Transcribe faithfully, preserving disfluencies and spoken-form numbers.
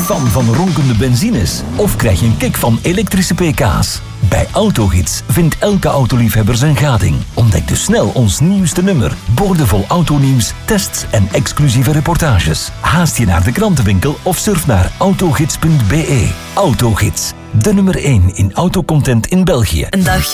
fan van ronkende benzines? Of krijg je een kick van elektrische pk's? Bij Autogids vindt elke autoliefhebber zijn gading. Ontdek dus snel ons nieuwste nummer, boordevol autonieuws, tests en exclusieve reportages. Haast je naar de krantenwinkel of surf naar autogids punt be. Autogids, de nummer één in autocontent in België. Een dag